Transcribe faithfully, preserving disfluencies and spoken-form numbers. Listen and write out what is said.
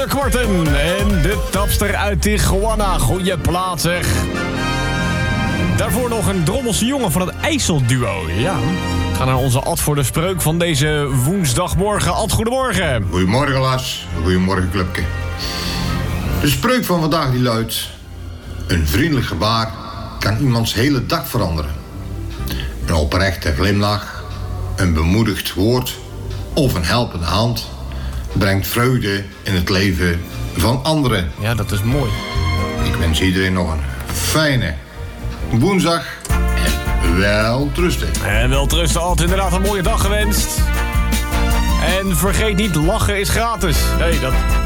Sander Kwarten en de tapster uit Tijuana. Goeie plaats, zeg. Daarvoor nog een drommelse jongen van het IJsselduo. Ja, we gaan naar onze Ad voor de spreuk van deze woensdagmorgen. Ad, goedemorgen. Goedemorgen, Lars. Goedemorgen, clubke. De spreuk van vandaag die luidt: een vriendelijk gebaar kan iemands hele dag veranderen. Een oprechte glimlach, een bemoedigd woord of een helpende hand brengt vreugde in het leven van anderen. Ja, dat is mooi. Ik wens iedereen nog een fijne woensdag en welterusten. En welterusten, Ad. Inderdaad een mooie dag gewenst. En vergeet niet, lachen is gratis. Nee, dat...